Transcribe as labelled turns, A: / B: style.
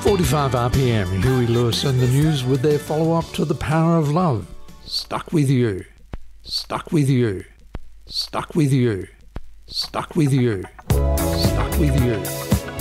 A: 45 RPM, Huey Lewis and the News with their follow-up to The Power of Love. Stuck with you, stuck with you, stuck with you, stuck with you, stuck with you.